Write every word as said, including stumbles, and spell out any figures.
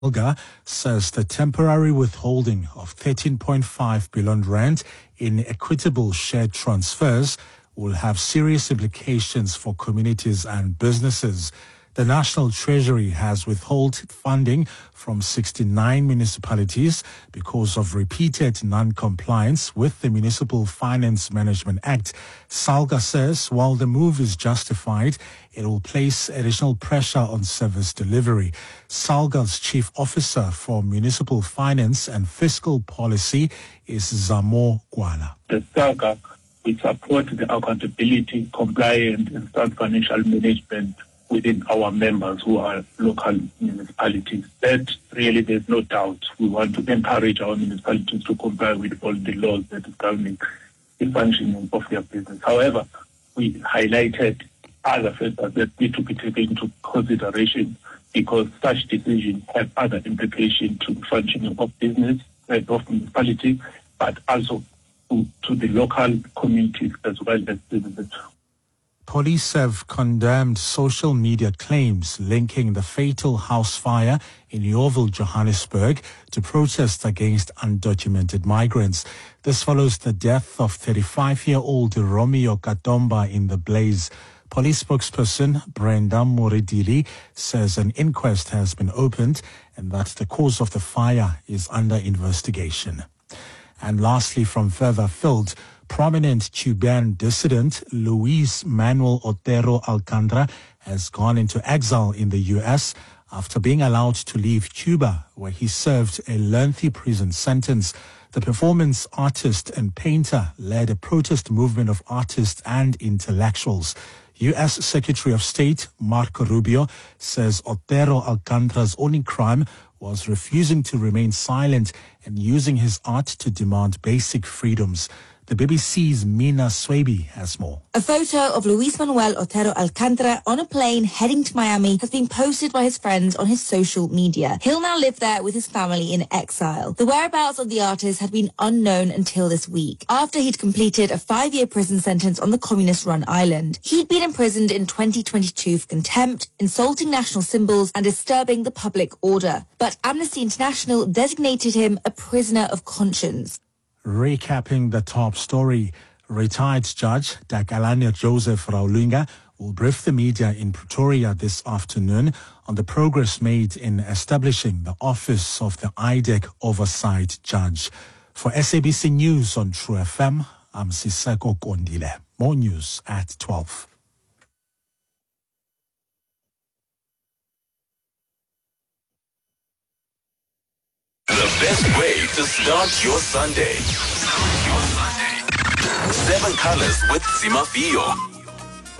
SALGA says the temporary withholding of thirteen point five billion rand in equitable share transfers will have serious implications for communities and businesses. The National Treasury has withheld funding from sixty-nine municipalities because of repeated non-compliance with the Municipal Finance Management Act. SALGA says while the move is justified, it will place additional pressure on service delivery. SALGA's Chief Officer for Municipal Finance and Fiscal Policy is Zamo Gwala. The SALGA will support the accountability, compliance and sound financial management within our members who are local municipalities. That really there's no doubt. We want to encourage our municipalities to comply with all the laws that is governing the functioning of their business. However, we highlighted other factors that need to be taken into consideration because such decisions have other implications to the functioning of business, of municipality, but also to, to the local communities as well as businesses. Police have condemned social media claims linking the fatal house fire in Yeoville, Johannesburg, to protests against undocumented migrants. This follows the death of thirty-five-year-old Romeo Katomba in the blaze. Police spokesperson Brenda Moridili says an inquest has been opened and that the cause of the fire is under investigation. And lastly, from further afield, prominent Cuban dissident Luis Manuel Otero Alcantara has gone into exile in the U S after being allowed to leave Cuba, where he served a lengthy prison sentence. The performance artist and painter led a protest movement of artists and intellectuals. U S Secretary of State Marco Rubio says Otero Alcantara's only crime was refusing to remain silent and using his art to demand basic freedoms. The B B C's Mina Swaby has more. A photo of Luis Manuel Otero Alcantara on a plane heading to Miami has been posted by his friends on his social media. He'll now live there with his family in exile. The whereabouts of the artist had been unknown until this week, after he'd completed a five-year prison sentence on the communist-run island. He'd been imprisoned in twenty twenty-two for contempt, insulting national symbols and disturbing the public order. But Amnesty International designated him a prisoner of conscience. Recapping the top story, retired Judge Dakalania Joseph Raulinga will brief the media in Pretoria this afternoon on the progress made in establishing the office of the I D E C Oversight Judge. For S A B C News on True F M, I'm Siseko Kondile. More news at twelve. The best way to start your Sunday. Seven Colors with Zimafio.